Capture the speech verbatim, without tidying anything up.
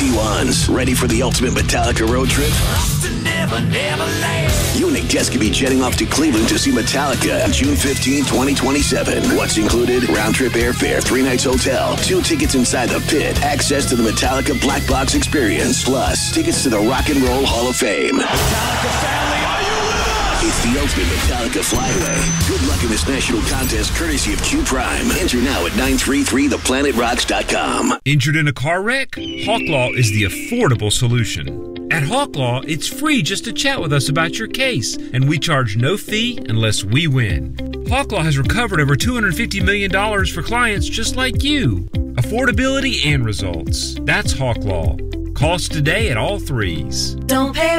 P ones. Ready for the ultimate Metallica road trip? Never, never you and Nick Jess could be jetting off to Cleveland to see Metallica on June fifteenth, twenty twenty-seven. What's included? Round-trip airfare, three nights hotel, two tickets inside the pit, access to the Metallica Black Box experience, plus tickets to the Rock and Roll Hall of Fame. Metallica family, are you with us? It's the ultimate Metallica flyaway. Good luck in this national contest courtesy of Q Prime. Enter now at nine three three the planet rocks dot com. Injured in a car wreck? Hawk Law is the affordable solution. At Hawk Law, it's free just to chat with us about your case, and we charge no fee unless we win. Hawk Law has recovered over two hundred fifty million dollars for clients just like you. Affordability and results. That's Hawk Law. Call us today at all threes. Don't pay